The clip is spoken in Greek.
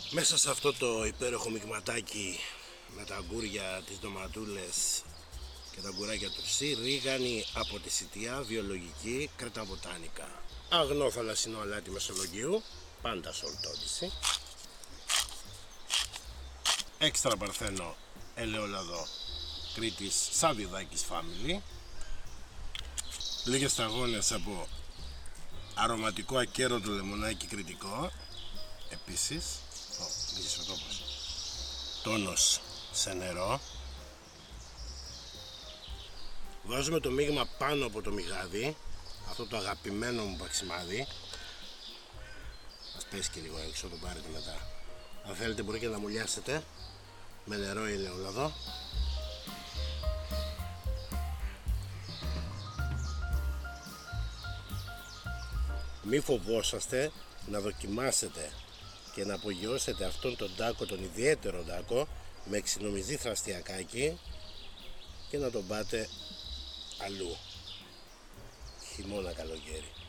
Μέσα σε αυτό το υπέροχο μειγματάκι με τα αγκούρια, τις ντοματούλες και τα αγκουράκια του ψή, ρίγανη από τη Σιτιά, βιολογική, Κρέτα Βοτάνικα. Αγνό θαλασσινό αλάτι Μεσολογγίου, πάντα σολτόδηση. Έξτρα παρθένο ελαιόλαδο Κρήτης Σαββιδάκης Family. Λίγες σταγόνες από αρωματικό ακέρωτο λεμονάκι κρητικό. Επίσης τόνος σε νερό. Βάζουμε το μείγμα πάνω από το μυγάδι, αυτό το αγαπημένο μου παξιμάδι. Ας πέσει και λίγο έξω, το πάρετε μετά. Αν θέλετε μπορείτε να μουλιάσετε με νερό ή ελαιόλαδο. Μη φοβόσαστε να δοκιμάσετε και να απογειώσετε αυτόν τον τάκο, τον ιδιαίτερο τάκο, με εξινομιζή θραστιακάκι και να τον πάτε αλλού, χειμώνα καλοκαίρι.